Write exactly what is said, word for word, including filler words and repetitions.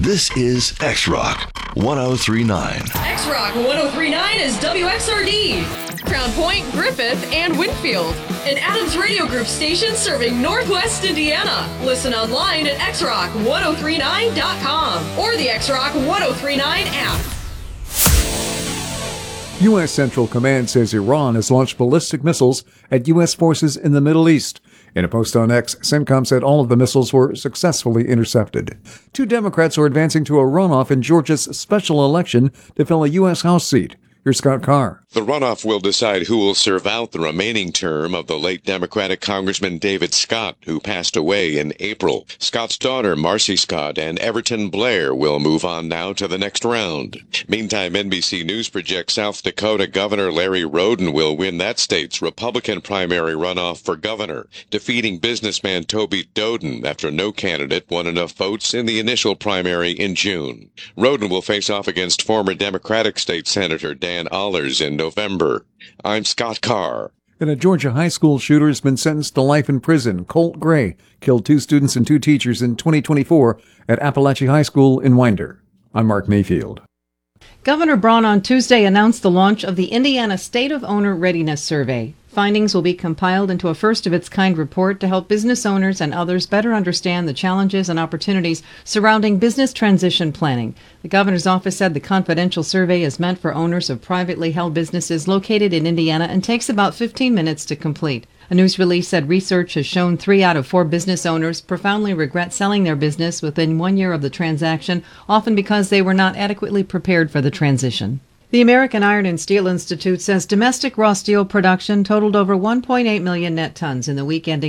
This is X-Rock one oh three point nine. X-Rock one oh three point nine is W X R D. Crown Point, Griffith, and Winfield. An Adams Radio Group station serving Northwest Indiana. Listen online at x rock one oh three nine dot com or the X-Rock one oh three point nine app. U S. Central Command says Iran has launched ballistic missiles at U S forces in the Middle East. In a post on X, CENTCOM said all of the missiles were successfully intercepted. Two Democrats are advancing to a runoff in Georgia's special election to fill a U S. House seat. Here's Scott Carr. The runoff will decide who will serve out the remaining term of the late Democratic Congressman David Scott, who passed away in April. Scott's daughter, Marcy Scott, and Everton Blair will move on now to the next round. Meantime, N B C News projects South Dakota Governor Larry Roden will win that state's Republican primary runoff for governor, defeating businessman Toby Doden after no candidate won enough votes in the initial primary in June. Roden will face off against former Democratic State Senator Dan Allers in November. I'm Scott Carr. And a Georgia high school shooter has been sentenced to life in prison. Colt Gray killed two students and two teachers in twenty twenty-four at Appalachia High School in Winder. I'm Mark Mayfield. Governor Braun on Tuesday announced the launch of the Indiana State of Owner Readiness Survey. Findings will be compiled into a first-of-its-kind report to help business owners and others better understand the challenges and opportunities surrounding business transition planning. The governor's office said the confidential survey is meant for owners of privately held businesses located in Indiana and takes about fifteen minutes to complete. A news release said research has shown three out of four business owners profoundly regret selling their business within one year of the transaction, often because they were not adequately prepared for the transition. The American Iron and Steel Institute says domestic raw steel production totaled over one point eight million net tons in the week ending